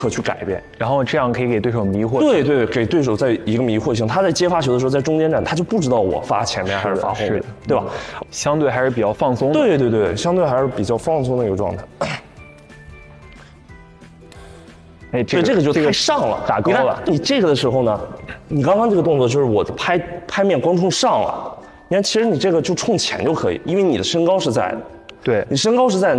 可去改变， 然后这样可以给对手迷惑。 对对，给对手在一个迷惑性。他在接发球的时候，在中间站，他就不知道我发前面还是发后面，对吧？ 相对还是比较放松的。 对对对，相对还是比较放松的一个状态。 哎， 这个就太上了， 打高了。 你这个的时候呢，你刚刚这个动作就是我拍面光冲上了，你看其实你这个就冲前就可以，因为你的身高是在的。 对， 你身高是在，